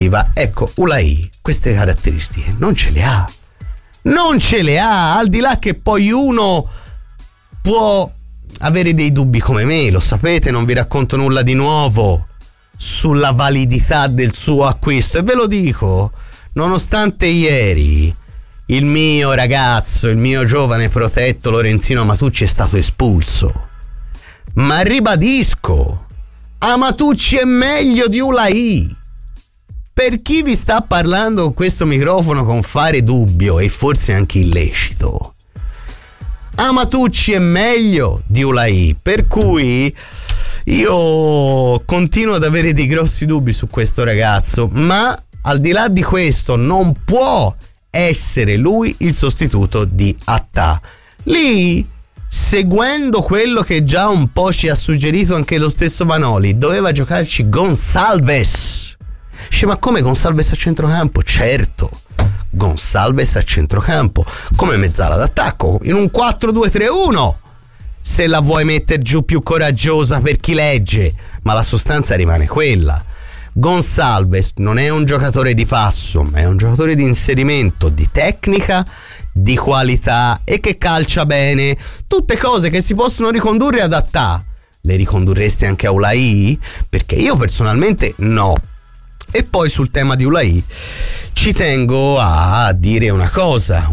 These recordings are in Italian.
Ecco, Ulaì queste caratteristiche non ce le ha. Non ce le ha, al di là che poi uno può avere dei dubbi come me, lo sapete, non vi racconto nulla di nuovo sulla validità del suo acquisto, e ve lo dico, nonostante ieri il mio ragazzo, il mio giovane protetto Lorenzino Amatucci è stato espulso, ma ribadisco, Amatucci è meglio di Ulaì. Per chi vi sta parlando con questo microfono con fare dubbio e forse anche illecito, Amatucci è meglio di Ulaì, per cui io continuo ad avere dei grossi dubbi su questo ragazzo, ma al di là di questo non può essere lui il sostituto di Attà. Lì, seguendo quello che già un po' ci ha suggerito anche lo stesso Vanoli, doveva giocarci Gonçalves. Dice, ma come Gonçalves a centrocampo? Certo, Gonçalves a centrocampo come mezzala d'attacco in un 4-2-3-1, se la vuoi mettere giù più coraggiosa per chi legge, ma la sostanza rimane quella. Gonçalves non è un giocatore di passo, ma è un giocatore di inserimento, di tecnica, di qualità e che calcia bene. Tutte cose che si possono ricondurre ad Attà. Le ricondurreste anche a Ulaì? Perché io personalmente no. E poi sul tema di Ulaì ci tengo a dire una cosa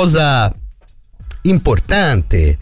importante,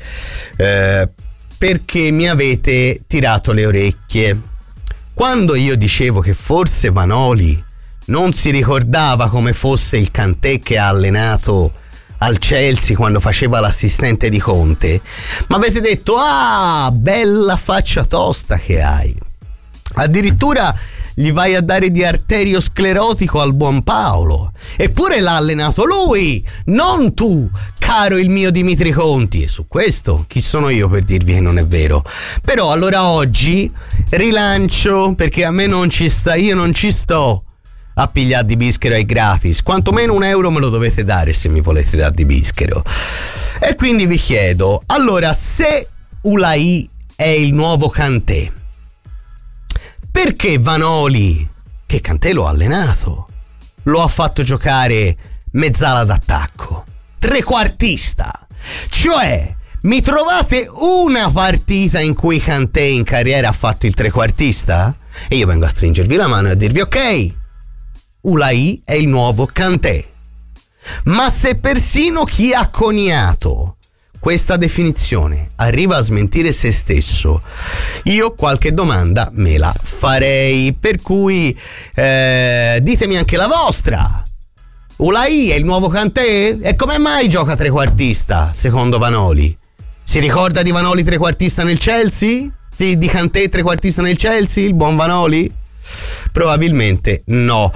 perché mi avete tirato le orecchie. Quando io dicevo che forse Vanoli non si ricordava come fosse il Kanté che ha allenato al Chelsea quando faceva l'assistente di Conte, mi avete detto, ah, bella faccia tosta che hai, addirittura gli vai a dare di arteriosclerotico al buon Paolo, eppure l'ha allenato lui, non tu, caro il mio Dimitri Conti. E su questo chi sono io per dirvi che non è vero? Però allora oggi rilancio, perché a me non ci sta, io non ci sto a pigliare di bischero ai gratis, quantomeno €1 me lo dovete dare se mi volete dare di bischero. E quindi vi chiedo, allora, se Ulaì è il nuovo Kanté, perché Vanoli, che Kanté lo ha allenato, lo ha fatto giocare mezzala d'attacco, trequartista? Cioè, mi trovate una partita in cui Kanté in carriera ha fatto il trequartista? E io vengo a stringervi la mano e a dirvi, ok, Ulaì è il nuovo Kanté. Ma se persino chi ha coniato questa definizione arriva a smentire se stesso, io qualche domanda me la farei, per cui ditemi anche la vostra. Ulaì è il nuovo Kanté? E come mai gioca trequartista secondo Vanoli? Si ricorda di Vanoli trequartista nel Chelsea? Sì, di Kanté trequartista nel Chelsea, il buon Vanoli? Probabilmente no.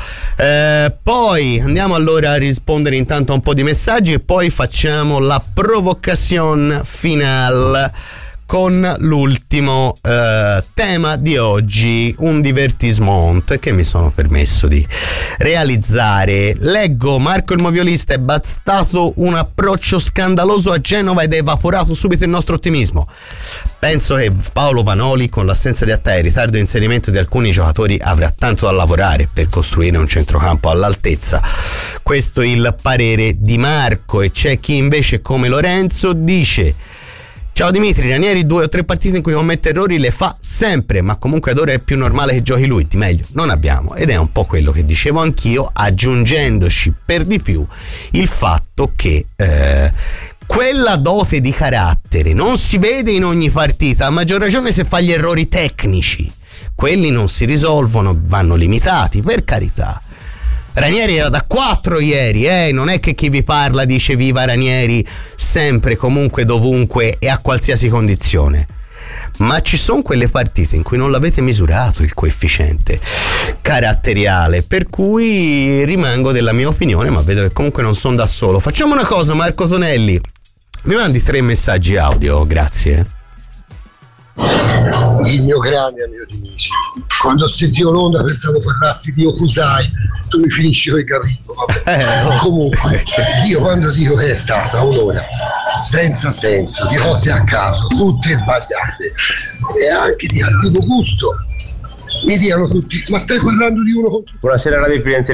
Poi andiamo allora a rispondere intanto a un po' di messaggi e poi facciamo la provocazione finale con l'ultimo tema di oggi, un divertissement che mi sono permesso di realizzare. Leggo: Marco il Moviolista, è bastato un approccio scandaloso a Genova ed è evaporato subito il nostro ottimismo. Penso che Paolo Vanoli, con l'assenza di Attà e il ritardo di inserimento di alcuni giocatori, avrà tanto da lavorare per costruire un centrocampo all'altezza. Questo è il parere di Marco. E c'è chi invece, come Lorenzo, dice: ciao Dimitri, Ranieri 2 o 3 partite in cui commette errori le fa sempre, ma comunque ad ora è più normale che giochi lui, di meglio non abbiamo. Ed è un po' quello che dicevo anch'io, aggiungendoci per di più il fatto che quella dote di carattere non si vede in ogni partita, a maggior ragione se fa gli errori tecnici. Quelli non si risolvono, vanno limitati, per carità. Ranieri era da 4 ieri, non è che chi vi parla dice viva Ranieri sempre, comunque, dovunque e a qualsiasi condizione. Ma ci sono quelle partite in cui non l'avete misurato il coefficiente caratteriale, per cui rimango della mia opinione, ma vedo che comunque non sono da solo. Facciamo una cosa, Marco Tonelli, mi mandi 3 messaggi audio, grazie. Il mio grande amico Dimitri, quando ho sentito l'onda pensavo parlassi di Okusai, tu mi finisci con i capitoli, vabbè. Comunque io quando dico che è stata un'ora senza senso, di cose a caso, tutte sbagliate e anche di cattivo gusto, mi diano tutti, ma stai parlando di uno con tutti? Buonasera Radio Firenze